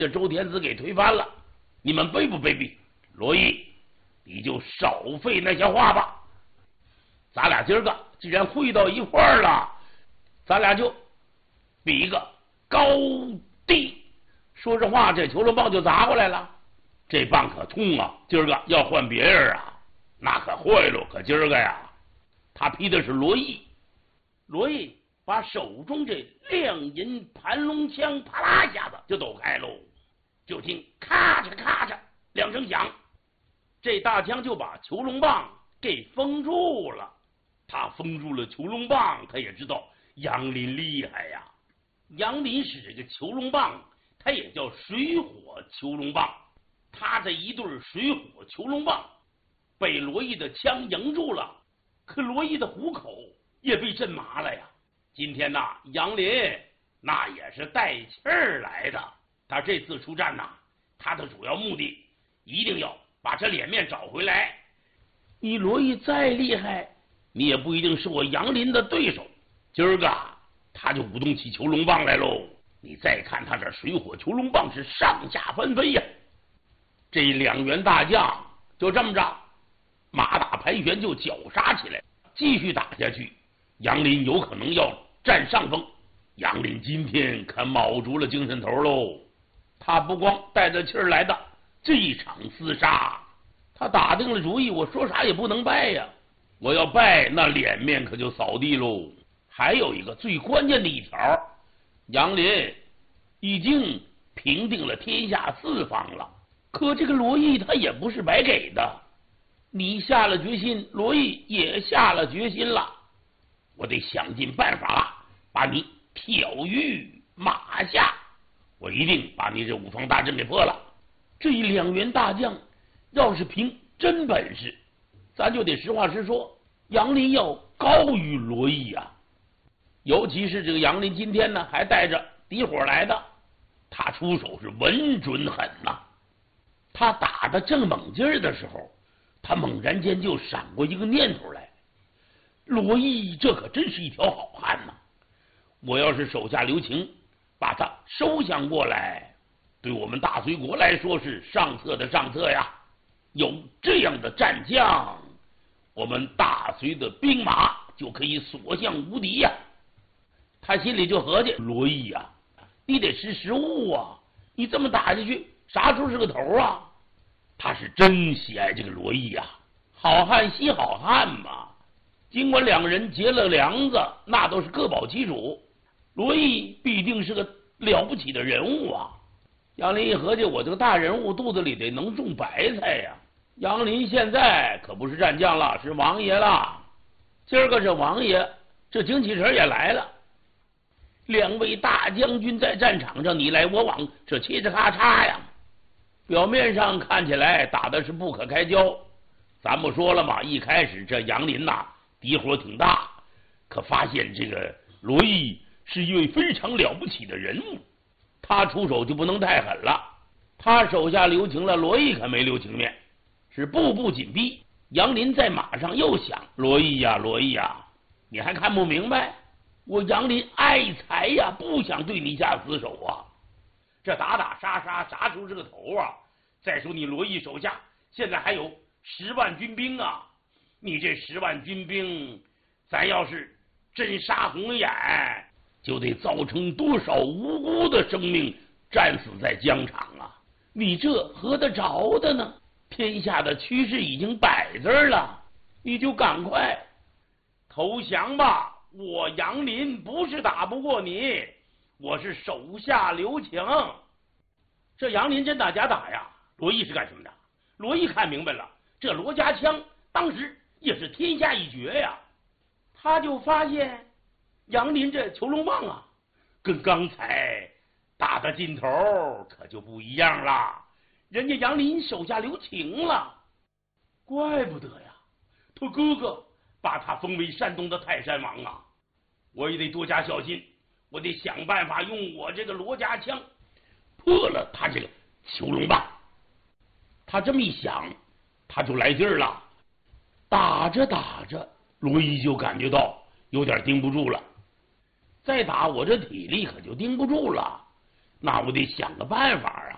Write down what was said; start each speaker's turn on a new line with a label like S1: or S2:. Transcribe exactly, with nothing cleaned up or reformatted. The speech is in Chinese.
S1: 这周天子给推翻了，你们卑不卑鄙？罗毅，你就少费那些话吧。咱俩今儿个既然会到一块儿了，咱俩就比一个高低。说这话，这球龙棒就砸过来了。这棒可痛啊！今儿个要换别人啊，那可坏了。可今儿个呀，他劈的是罗毅。罗毅把手中这亮银盘龙枪啪啦一下子就抖开喽，就听咔嚓咔嚓两声响，这大枪就把囚龙棒给封住了。他封住了囚龙棒，他也知道杨林厉害呀。杨林使这个囚龙棒，它也叫水火囚龙棒。他这一对水火囚龙棒被罗毅的枪迎住了，可罗毅的虎口也被震麻了呀。今天呐，杨林那也是带气儿来的。他这次出战呐，他的主要目的一定要把这脸面找回来。你罗毅再厉害，你也不一定是我杨林的对手。今儿个他就舞动起囚龙棒来喽。你再看他这水火囚龙棒是上下翻飞呀。这两员大将就这么着马打盘旋就绞杀起来，继续打下去，杨林有可能要占上风。杨林今天可卯足了精神头喽，他不光带着气儿来的这一场厮杀，他打定了主意，我说啥也不能败呀，我要败那脸面可就扫地喽。还有一个最关键的一条，杨林已经平定了天下四方了，可这个罗毅他也不是白给的，你下了决心，罗毅也下了决心了，我得想尽办法把你挑于马下，我一定把你这五方大阵给破了。这两员大将要是凭真本事，咱就得实话实说，杨林要高于罗毅啊。尤其是这个杨林今天呢还带着敌火来的，他出手是稳准狠呐、啊。他打得正猛劲儿的时候，他猛然间就闪过一个念头来，罗毅这可真是一条好汉呐、啊！我要是手下留情，把他收降过来，对我们大隋国来说是上策的上策呀。有这样的战将，我们大隋的兵马就可以所向无敌呀。他心里就合计，罗毅呀、啊，你得识时务啊，你这么打下去啥时候是个头啊？他是真喜爱这个罗毅呀、啊，好汉惜好汉嘛。尽管两人结了梁子，那都是各保其主，罗毅必定是个了不起的人物啊。杨林一合计，我这个大人物肚子里得能种白菜呀。杨林现在可不是战将了，是王爷了。今儿个这王爷，这精气神也来了。两位大将军在战场上你来我往，这嘁哧咔嚓呀，表面上看起来打的是不可开交。咱不说了嘛，一开始这杨林呐、啊、敌火挺大，可发现这个罗毅是一位非常了不起的人物，他出手就不能太狠了。他手下留情了，罗毅可没留情面，是步步紧逼。杨林在马上又想，罗毅呀罗毅呀，你还看不明白？我杨林爱财呀，不想对你下死手啊！这打打杀杀，啥时候是个头啊？再说你罗毅手下现在还有十万军兵啊！你这十万军兵，咱要是真杀红眼，就得造成多少无辜的生命战死在疆场啊！你这合得着的呢？天下的趋势已经摆这儿了，你就赶快投降吧！我杨林不是打不过你，我是手下留情。这杨林真打假打呀？罗毅是干什么的？罗毅看明白了，这罗家枪当时也是天下一绝呀。他就发现杨林这囚龙棒啊，跟刚才打的劲头可就不一样了。人家杨林手下留情了，怪不得呀，他哥哥把他封为山东的泰山王啊！我也得多加小心，我得想办法用我这个罗家枪破了他这个囚龙棒。他这么一想，他就来劲儿了。打着打着，罗毅就感觉到有点盯不住了。再打我这体力可就盯不住了，那我得想个办法啊！